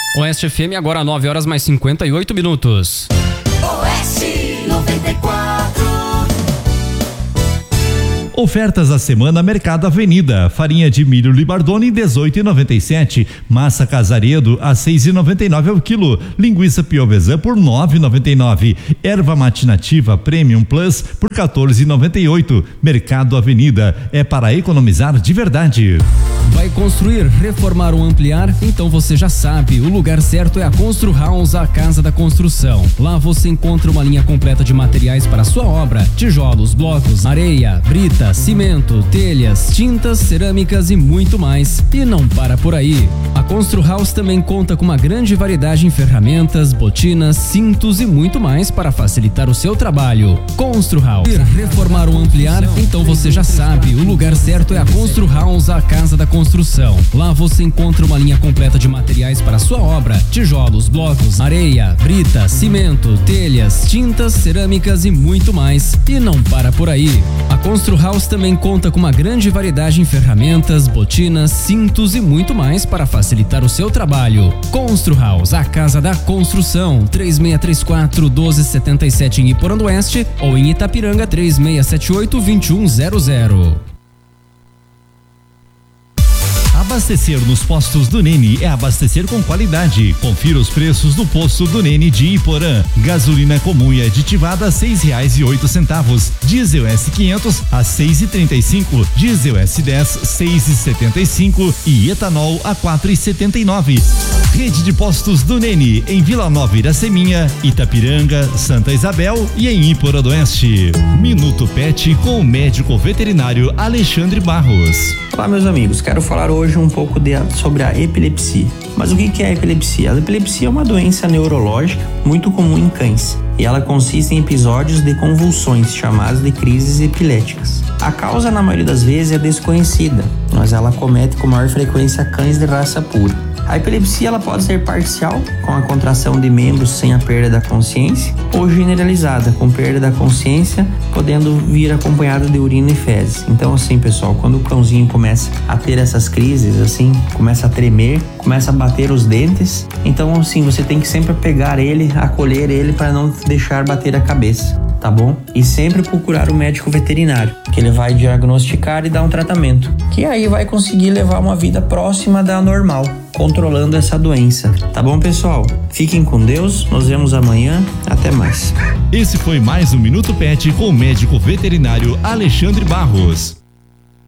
Oeste FM, agora 9 horas mais 58 minutos. Oeste 94. Ofertas da semana Mercado Avenida. Farinha de milho Libardone 18,97. Massa Casaredo a 6,99 ao quilo. Linguiça Piovesan por 9,99. Erva matinativa Premium Plus por 14,98. Mercado Avenida é para economizar de verdade. Vai construir, reformar ou ampliar? Então você já sabe, o lugar certo é a Constru House, a casa da construção. Lá você encontra uma linha completa de materiais para a sua obra: tijolos, blocos, areia, brita, cimento, telhas, tintas, cerâmicas e muito mais. E não para por aí. A Constru House também conta com uma grande variedade em ferramentas, botinas, cintos e muito mais para facilitar o seu trabalho. Constru House. Reformar ou ampliar? Então você já sabe, o lugar certo é a Constru House, a casa da construção. Lá você encontra uma linha completa de materiais para a sua obra: tijolos, blocos, areia, brita, cimento, telhas, tintas, cerâmicas e muito mais. E não para por aí. A Constru House também conta com uma grande variedade em ferramentas, botinas, cintos e muito mais para facilitar o seu trabalho. Constru House, a casa da construção. 3634-1277 em Iporã-do-Oeste ou em Itapiranga 3678-2100. Abastecer nos postos do Nene é abastecer com qualidade. Confira os preços do posto do Nene de Iporã. Gasolina comum e aditivada a R$6,08. Diesel S500 a R$6,35. Diesel S10 R$6,75 e etanol a R$4,79. Rede de postos do Nene em Vila Nova Iraceminha, Itapiranga, Santa Isabel e em Iporã-do-Oeste. Minuto Pet com o médico veterinário Alexandre Barros. Olá, meus amigos, quero falar hoje um pouco sobre a epilepsia. Mas o que é a epilepsia? A epilepsia é uma doença neurológica muito comum em cães e ela consiste em episódios de convulsões chamadas de crises epiléticas. A causa, na maioria das vezes, é desconhecida, mas ela acomete com maior frequência cães de raça pura. A epilepsia ela pode ser parcial, com a contração de membros sem a perda da consciência, ou generalizada, com perda da consciência, podendo vir acompanhada de urina e fezes. Então, assim, pessoal, quando o cãozinho começa a ter essas crises, assim, começa a tremer, começa a bater os dentes, então, assim, você tem que sempre pegar ele, acolher ele para não deixar bater a cabeça, tá bom? E sempre procurar o médico veterinário, que ele vai diagnosticar e dar um tratamento, que aí vai conseguir levar uma vida próxima da normal, controlando essa doença. Tá bom, pessoal? Fiquem com Deus, nos vemos amanhã, até mais. Esse foi mais um Minuto Pet com o médico veterinário Alexandre Barros.